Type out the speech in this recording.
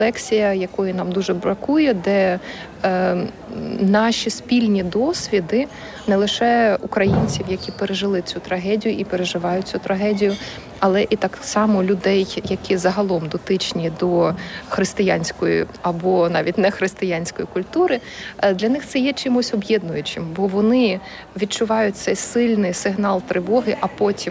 Лекція, якої нам дуже бракує, де наші спільні досвіди не лише українців, які пережили цю трагедію і переживають цю трагедію, але і так само людей, які загалом дотичні до християнської або навіть не християнської культури, для них це є чимось об'єднуючим, бо вони відчувають цей сильний сигнал тривоги, а потім